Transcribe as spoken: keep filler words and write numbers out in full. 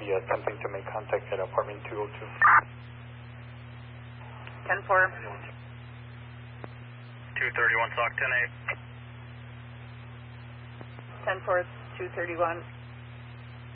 be attempting to make contact at apartment two oh two. ten four. two thirty-one, S O C ten eight. ten four, two thirty-one.